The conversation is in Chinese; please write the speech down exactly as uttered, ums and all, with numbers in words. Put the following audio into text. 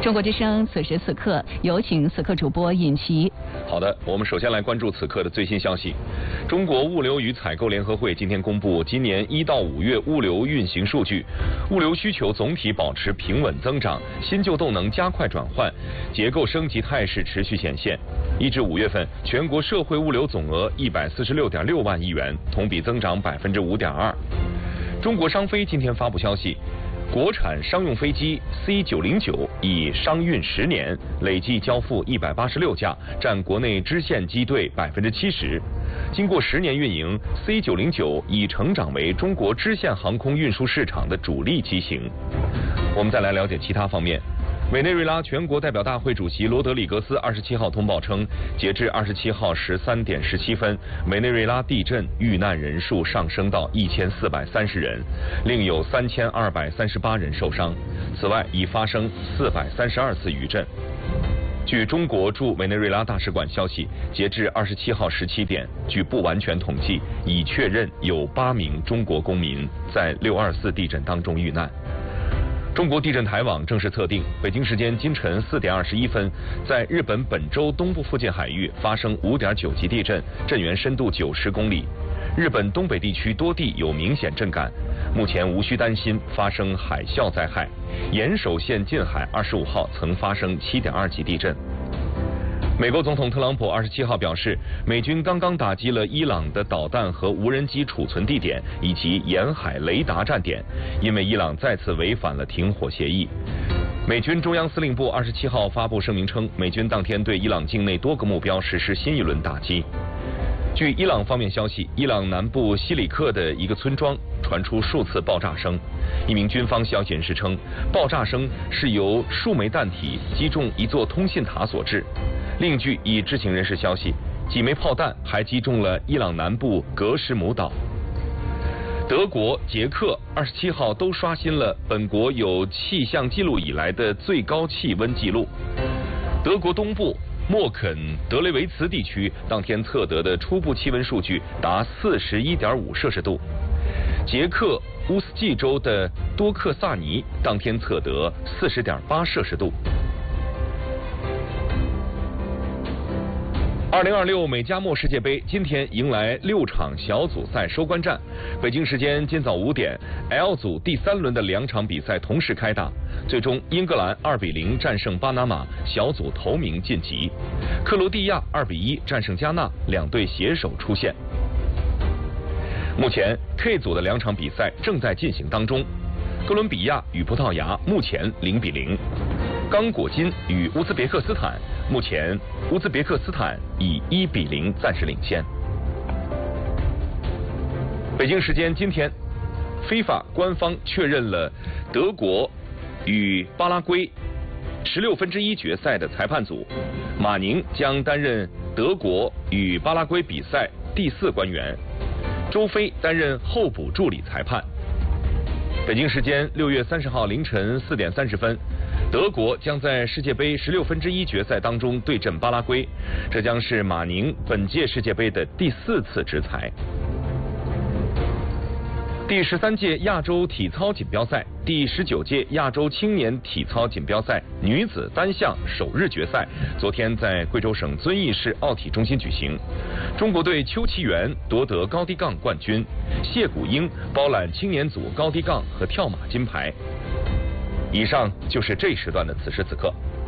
中国之声此时此刻，有请此刻主播尹奇。 好的，我们首先来关注此刻的最新消息。中国物流与采购联合会今天公布今年一到五月物流运行数据，物流需求总体保持平稳增长，新旧动能加快转换，结构升级态势持续显现。一至五月份，全国社会物流总额一百四十六点六万亿元，同比增长百分之五点二。中国商飞今天发布消息。国产商用飞机 C 九零九已商运十年，累计交付一百八十六架，占国内支线机队百分之七十。经过十年运营 ，C 九零九已成长为中国支线航空运输市场的主力机型。我们再来了解其他方面。委内瑞拉全国代表大会主席罗德里格斯二十七号通报称，截至二十七号十三点十七分，委内瑞拉地震遇难人数上升到一千四百三十人，另有三千二百三十八人受伤。此外，已发生四百三十二次余震。据中国驻委内瑞拉大使馆消息，截至二十七号十七点，据不完全统计，已确认有八名中国公民在六二四地震当中遇难。中国地震台网正式测定，北京时间今晨四点二十一分，在日本本州东部附近海域发生五点九级地震，震源深度九十公里。日本东北地区多地有明显震感，目前无需担心发生海啸灾害。岩手县近海二十五号曾发生七点二级地震。美国总统特朗普二十七号表示，美军刚刚打击了伊朗的导弹和无人机储存地点以及沿海雷达站点，因为伊朗再次违反了停火协议。美军中央司令部二十七号发布声明称，美军当天对伊朗境内多个目标实施新一轮打击。据伊朗方面消息，伊朗南部西里克的一个村庄传出数次爆炸声。一名军方消息人士称，爆炸声是由数枚弹体击中一座通信塔所致。另据一知情人士消息，几枚炮弹还击中了伊朗南部格什姆岛。德国、捷克二十七号都刷新了本国有气象记录以来的最高气温记录。德国东部默肯德雷维茨地区当天测得的初步气温数据达四十一点五摄氏度。捷克乌斯季州的多克萨尼当天测得四十点八摄氏度。二零二六美加墨世界杯今天迎来六场小组赛收官战。北京时间今早五点 ，L 组第三轮的两场比赛同时开打，最终英格兰二比零战胜巴拿马，小组头名晋级；克罗地亚二比一战胜加纳，两队携手出线。目前 K 组的两场比赛正在进行当中，哥伦比亚与葡萄牙目前零比零，刚果金与乌兹别克斯坦。目前，乌兹别克斯坦以一比零暂时领先。北京时间今天 ，FIFA 官方确认了德国与巴拉圭十六分之一决赛的裁判组，马宁将担任德国与巴拉圭比赛第四官员，周飞担任候补助理裁判。北京时间六月三十号凌晨四点三十分。德国将在世界杯十六分之一决赛当中对阵巴拉圭，这将是马宁本届世界杯的第四次执裁。第十三届亚洲体操锦标赛、第十九届亚洲青年体操锦标赛女子单项首日决赛，昨天在贵州省遵义市奥体中心举行。中国队邱其元夺得高低杠冠军，谢谷英包揽青年组高低杠和跳马金牌。以上就是这一时段的此时此刻。